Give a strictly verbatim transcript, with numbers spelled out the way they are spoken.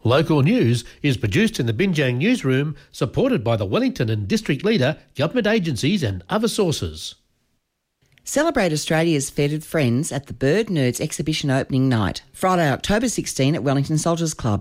Local news is produced in the Binjang newsroom, supported by the Wellington and District Leader, government agencies and other sources. Celebrate Australia's Feathered Friends at the Bird Nerds exhibition opening night, Friday, October sixteenth at Wellington Soldiers Club.